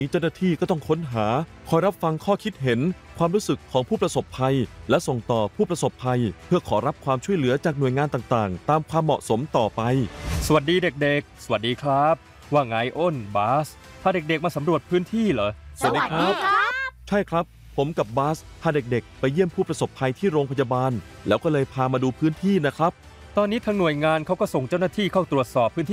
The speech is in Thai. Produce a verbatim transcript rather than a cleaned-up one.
เจ้าหน้าที่ก็ต้องค้นหาคอยรับฟังข้อคิดเห็นความรู้สึกของผู้ประสบภัยและส่งต่อผู้ประสบภัยเพื่อขอรับความช่วยเหลือจากหน่วยงานต่างๆตามความเหมาะสมต่อไปสวัสดีเด็กๆสวัสดีครับว่าไงอ้นบาสพาเด็กๆมาสำรวจพื้นที่เหรอสวัสดีครับใช่ครับผมกับบาสพาเด็กๆไปเยี่ยมผู้ประสบภัยที่โรงพยาบาลแล้วก็เลยพามาดูพื้นที่นะครับตอนนี้ทางหน่วยงานเขาก็ส่งเจ้าหน้าที่เข้าตรวจสอบพื้นที่